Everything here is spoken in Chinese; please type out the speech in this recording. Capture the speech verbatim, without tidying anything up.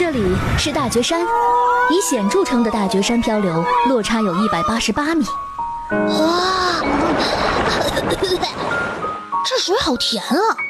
这里是大觉山，以险著称的大觉山漂流落差有一百八十八米。 哇，这水好甜啊！